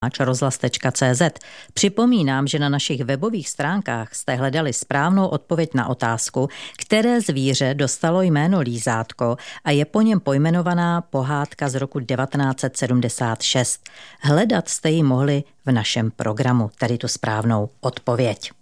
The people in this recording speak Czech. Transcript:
rozhlas.cz. Připomínám, že na našich webových stránkách jste hledali správnou odpověď na otázku, které zvíře dostalo jméno lízátko a je po něm pojmenovaná pohádka z roku 1976. Hledat jste ji mohli v našem programu, tedy tu správnou odpověď.